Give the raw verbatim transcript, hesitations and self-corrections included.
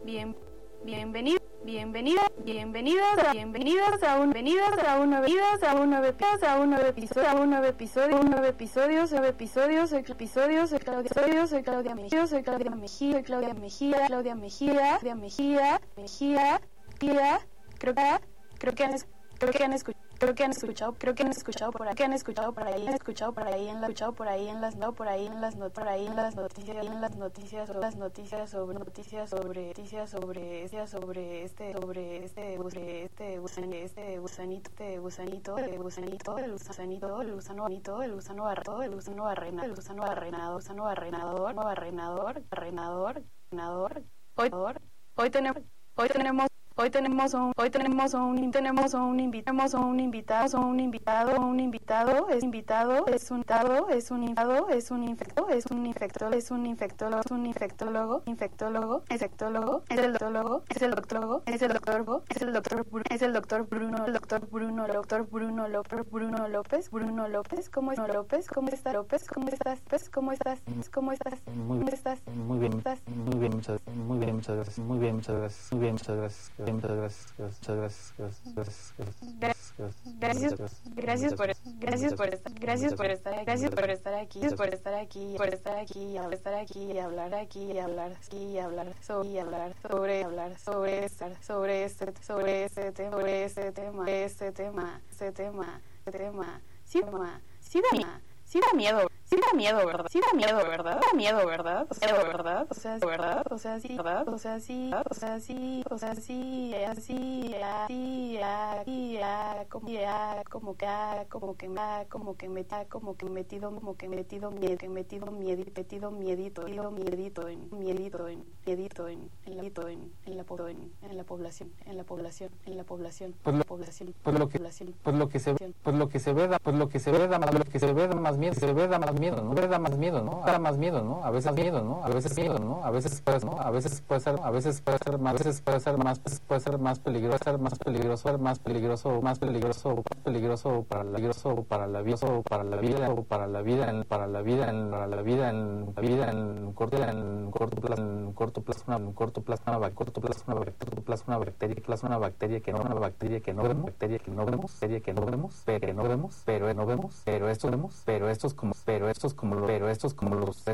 bien, bienvenido, bienvenida, bienvenidos, bienvenidos a un, venidos a un nuevo, a un nuevo, a un nuevo episodio, a un nuevo episodio, un nuevo episodio, nuevo episodio, soy episodio, soy Claudia, soy Claudia Mejía, soy Claudia Mejía, soy Claudia Mejía, Claudia Mejía, Claudia Mejía, Mejía, Mejía, creo que, creo que han, creo que han escuchado. Creo que han escuchado, creo que han escuchado por ahí, que han escuchado por ahí, han escuchado por ahí, han escuchado por ahí en las no por ahí en las no por ahí en las noticias, en las noticias, las noticias sobre noticias sobre noticias sobre este sobre este sobre este sobre este gusanito, este gusanito, este gusanito, el gusanito, el gusanito, el gusano bonito, el gusano barreto, el gusano barrena, el gusano barrenador, gusano barrenador, barrenador, barrenador, barrenador. Hoy, hoy tenemos, hoy tenemos Hoy tenemos un, hoy tenemos un, tenemos un invitado, un invitado, un invitado, un invitado, es invitado, es un invitado, es un invitado, es un infecto, es un infecto, es un infectólogo, es un infectólogo, infectólogo, infectólogo, es el doctólogo, es el doctólogo, es el doctor, es el doctor, es el doctor Bruno, el doctor Bruno, el doctor Bruno López, Bruno López, Bruno López, ¿cómo es López? ¿Cómo estás López? ¿Cómo estás? ¿Cómo estás? ¿Cómo estás? Muy bien, estás? Muy bien, muy bien, muchas, muy bien, muchas gracias, muy bien, muchas gracias, muy bien, muchas gracias. Muchas gracias, muchas gracias, gracias, gracias, gracias por, gracias por estar, gracias por estar, gracias por estar aquí, por estar aquí, por estar aquí, por estar aquí y hablar aquí y hablar y hablar sobre y hablar sobre hablar sobre estar sobre este sobre este tema, sobre este tema, este tema, este tema, este tema, sí tema, sí da, sí da miedo. Sí da miedo, ¿verdad? Sí da miedo, ¿verdad? Da miedo, ¿verdad? O sea, ¿verdad? O sea, ¿verdad? O sea, sí, ¿verdad? O sea, sí, o sea, sí, o sea, sí, así, así, así, como ya, como que, como que me, como que me, como que metido, como que metido, que metido, miedito, metido, miedito, miedito, miedito, en, miedito, en, miedito, en, en la, en, en la, en, en la población, en la población, en la población, pues lo, población, pues lo que, pues lo que se, pues lo que se ve, pues lo que se ve, da más, lo que se ve da más miedo, se ve da más miedo, ¿no? Da más miedo, ¿no? Da más miedo, ¿no? A veces miedo, ¿no? A veces miedo, ¿no? A veces puede, ¿no? A veces puede ser, a veces puede ser más, a veces puede ser más, puede ser más peligroso, ser más peligroso, más peligroso, más peligroso, más peligroso para la peligroso para la vida, para la vida, o para la vida, en, para la vida, en, para la vida, en la vida, en corto, en corto plazo, en corto plazo, en corto plazo, una corto plazo, una corto plazo, una bacteria, plazo, una bacteria que no, una bacteria que no vemos, bacteria que no vemos, bacteria que no vemos, pero que no vemos, pero no vemos, pero estos vemos, pero estos como, pero estos como pero estos como los estos